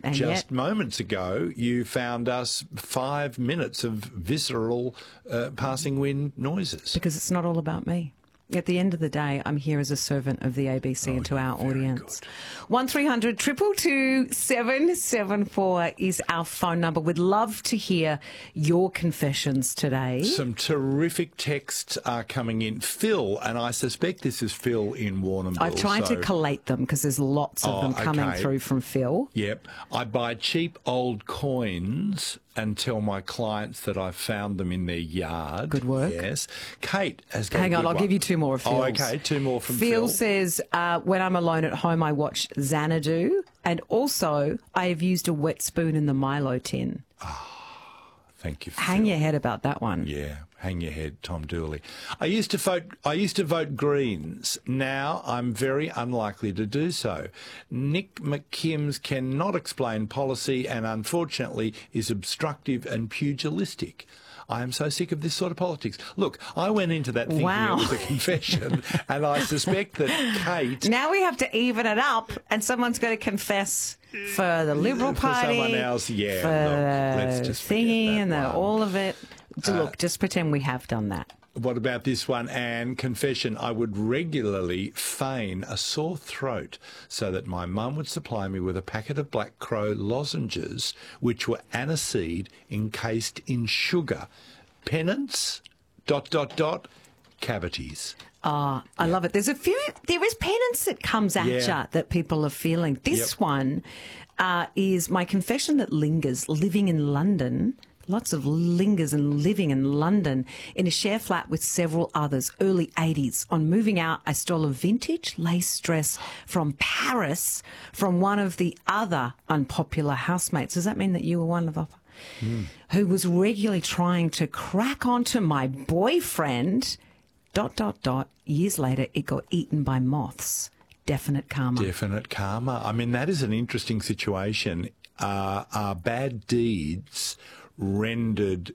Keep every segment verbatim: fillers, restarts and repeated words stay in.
And just yet, moments ago, you found us five minutes of visceral uh, passing wind noises. because it's not all about me. At the end of the day, I'm here as a servant of the A B C Oh, and to our very audience. good. one three hundred two two two seven seven four is our phone number. We'd love to hear your confessions today. Some terrific texts are coming in. Phil, and I suspect this is Phil in Warrnambool. I've tried so, to collate them because there's lots of Oh, them coming okay. through from Phil. Yep. I buy cheap old coins and tell my clients that I've found them in their yard. Good work. Yes. Kate has got a Hang on, good I'll one. give you two more of Phil's. Oh, okay. Two more from Phil. Phil says, uh, when I'm alone at home, I watch Xanadu, and also I have used a wet spoon in the Milo tin. Thank you, Phil. Hang your head about that one. Yeah, hang your head, Tom Dooley. I used to vote. I used to vote Greens. Now I'm very unlikely to do so. Nick McKims cannot explain policy, and unfortunately is obstructive and pugilistic. I am so sick of this sort of politics. Look, I went into that thinking Wow. it was a confession, and I suspect that Kate. Now we have to even it up, and someone's got to confess for the Liberal For Party, someone else, yeah, for look, let's just forget thingy, that and the, one. all of it. Look, just pretend we have done that. What about this one? And confession, I would regularly feign a sore throat so that my mum would supply me with a packet of Black Crow lozenges, which were aniseed encased in sugar. Penance, dot, dot, dot, cavities. Ah, I love it. There's a few, there is penance that comes at Yeah. you that people are feeling. This Yep. one uh, is my confession that lingers, living in London. Lots of lingers and living in London in a share flat with several others, early eighties. On moving out, I stole a vintage lace dress from Paris from one of the other unpopular housemates. Does that mean that you were one of them? Mm. Who was regularly trying to crack onto my boyfriend, dot, dot, dot. Years later, it got eaten by moths. Definite karma. Definite karma. I mean, that is an interesting situation. Uh, are bad deeds rendered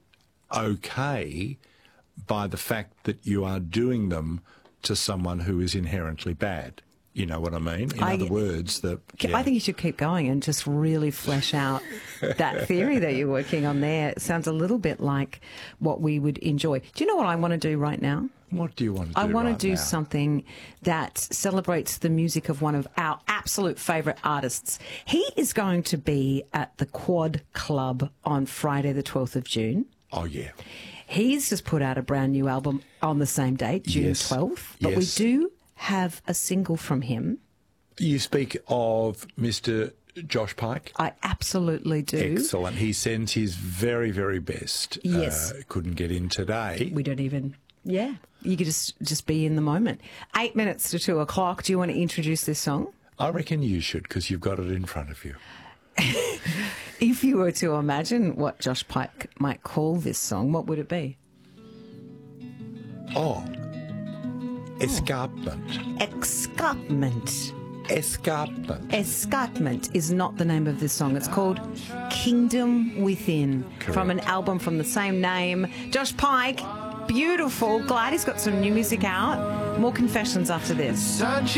okay by the fact that you are doing them to someone who is inherently bad? You know what I mean? In I- other words, that yeah. I think you should keep going and just really flesh out that theory that you're working on there. It sounds a little bit like what we would enjoy. Do you know what I want to do right now? What do you want to do I want right to do now? something that celebrates the music of one of our absolute favourite artists. He is going to be at the Quad Club on Friday the twelfth of June. Oh, yeah. He's just put out a brand new album on the same date, June Yes. twelfth. But Yes. we do have a single from him. You speak of Mister Josh Pike? I absolutely do. Excellent. He sends his very, very best. Yes. Uh, couldn't get in today. We don't even, yeah. You could just, just be in the moment. Eight minutes to two o'clock. Do you want to introduce this song? I reckon you should, because you've got it in front of you. If you were to imagine what Josh Pike might call this song, what would it be? Oh. Escarpment. Escarpment. Escarpment. Escarpment is not the name of this song. It's called Kingdom Within, Correct. from an album from the same name. Josh Pike, beautiful. Glad he's got some new music out. More confessions after this. Such